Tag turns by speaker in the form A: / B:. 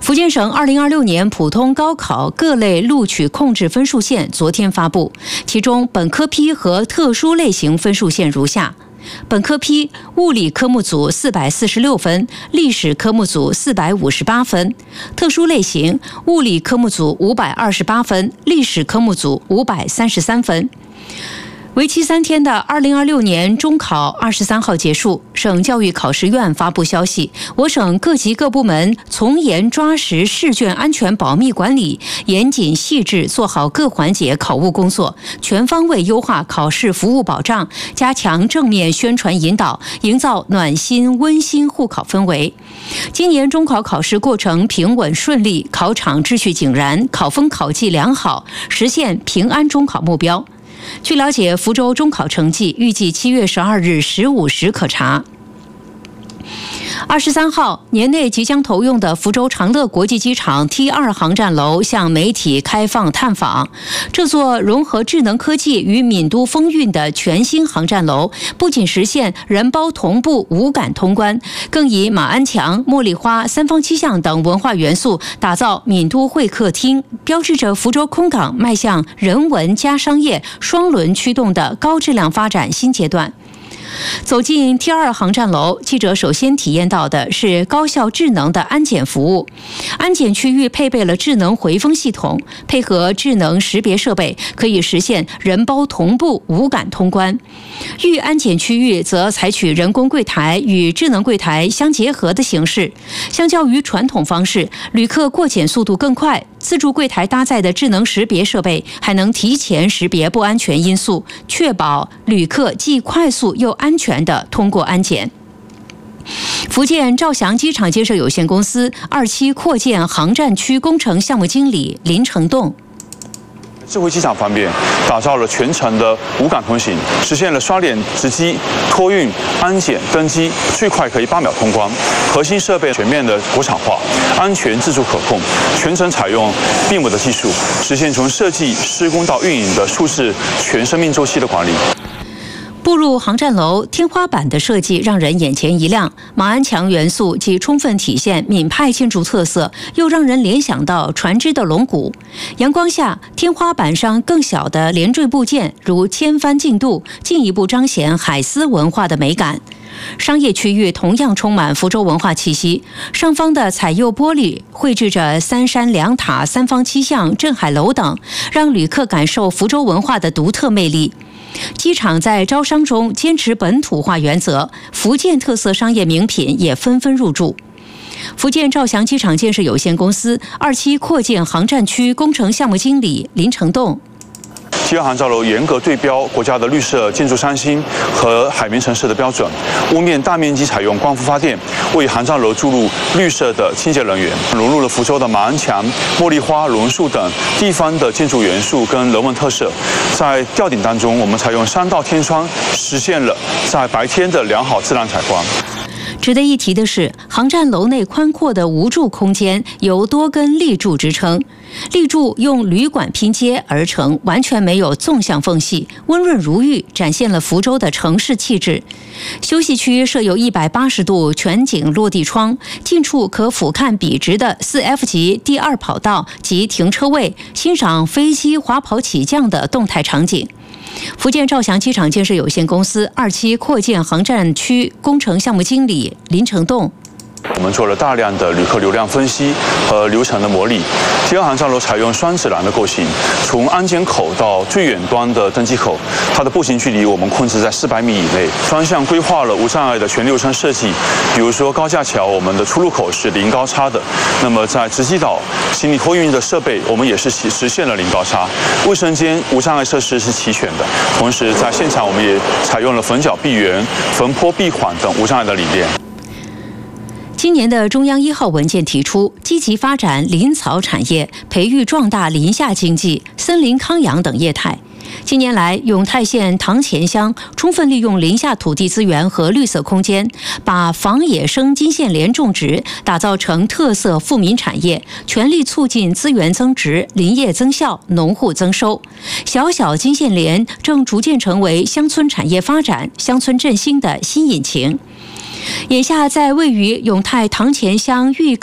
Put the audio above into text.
A: 福建省2026年普通高考各类录取控制分数线昨天发布，其中本科批和特殊类型分数线如下：本科批物理科目组446分，历史科目组458分；特殊类型物理科目组528分，历史科目组533分。为期3天的2026年中考23号结束，省教育考试院发布消息，我省各级各部门从严抓实试卷安全保密管理，严谨细致做好各环节考务工作，全方位优化考试服务保障，加强正面宣传引导，营造暖心温馨护考氛围。今年中考考试过程平稳顺利，考场秩序井然，考风考纪良好，实现平安中考目标。据了解，福州中考成绩预计7月12日15时可查。23号，年内即将投用的福州长乐国际机场 T2 航站楼向媒体开放探访。这座融合智能科技与闽都风韵的全新航站楼，不仅实现人包同步无感通关，更以马鞍墙、茉莉花、三坊七巷等文化元素打造闽都会客厅，标志着福州空港迈向人文加商业双轮驱动的高质量发展新阶段。走进 T2 航站楼，记者首先体验到的是高效智能的安检服务。安检区域配备了智能回风系统，配合智能识别设备，可以实现人包同步无感通关。预安检区域则采取人工柜台与智能柜台相结合的形式，相较于传统方式，旅客过检速度更快。自助柜台搭载的智能识别设备还能提前识别不安全因素，确保旅客既快速又安全地通过安检。福建兆祥机场建设有限公司2期扩建航站区工程项目经理林成栋。
B: 智慧机场方面，打造了全程的无感通行，实现了刷脸值机、托运、安检、登机，最快可以8秒通关。核心设备全面的国产化，安全自主可控，全程采用BIM的技术，实现从设计、施工到运营的数字全生命周期的管理。
A: 步入航站楼，天花板的设计让人眼前一亮，马鞍墙元素既充分体现闽派建筑特色，又让人联想到船只的龙骨。阳光下，天花板上更小的连缀部件如千帆竞渡，进一步彰显海丝文化的美感。商业区域同样充满福州文化气息，上方的彩釉玻璃绘制着三山两塔、三坊七巷、镇海楼等，让旅客感受福州文化的独特魅力。机场在招商中坚持本土化原则，福建特色商业名品也纷纷入驻。福建兆祥机场建设有限公司2期扩建航站区工程项目经理林成栋。
B: T2航站楼严格对标国家的绿色建筑3星和海绵城市的标准，屋面大面积采用光伏发电，为航站楼注入绿色的清洁能源，融入了福州的马鞍墙、茉莉花、榕树等地方的建筑元素跟人文特色。在吊顶当中，我们采用3道天窗，实现了在白天的良好自然采光。
A: 值得一提的是，航站楼内宽阔的无柱空间由多根立柱支撑，立柱用铝管拼接而成，完全没有纵向缝隙，温润如玉，展现了福州的城市气质。休息区设有180度全景落地窗，近处可俯瞰笔直的4F 级第2跑道及停车位，欣赏飞机滑跑起降的动态场景。福建兆祥机场建设有限公司2期扩建航站区工程项目经理林成栋。
B: 我们做了大量的旅客流量分析和流程的模拟。T2航站楼采用双指栏的构型，从安检口到最远端的登机口，它的步行距离我们控制在400米以内。专项规划了无障碍的全流程设计，比如说高架桥，我们的出入口是零高差的。那么在值机岛行李托运的设备，我们也是实现了零高差。卫生间无障碍设施是齐全的，同时在现场我们也采用了逢角闭园、逢坡闭缓等无障碍的理念。
A: 今年的中央1号文件提出，积极发展林草产业，培育壮大林下经济、森林康养等业态。近年来，永泰县堂前乡充分利用林下土地资源和绿色空间，把仿野生金线莲种植打造成特色富民产业，全力促进资源增值、林业增效、农户增收。小小金线莲正逐渐成为乡村产业发展、乡村振兴的新引擎。眼下，在位于永泰堂前乡玉